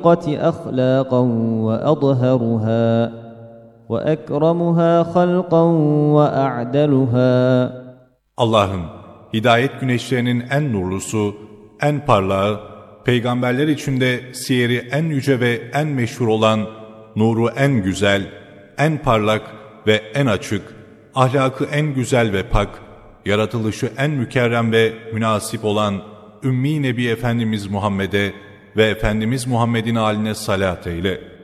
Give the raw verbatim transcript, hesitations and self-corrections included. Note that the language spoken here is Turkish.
أخلاقا وأظهرها وأكرمها خلقا وأعدلها. Allah'ım, hidayet güneşlerinin en nurlusu, en parlağı, peygamberler içinde siyeri en yüce ve en meşhur olan, nuru en güzel, en parlak ve en açık, ahlakı en güzel ve pak, yaratılışı en mükerrem ve münasip olan Ümmi Nebi Efendimiz Muhammed'e ve Efendimiz Muhammed'in haline salat eyle.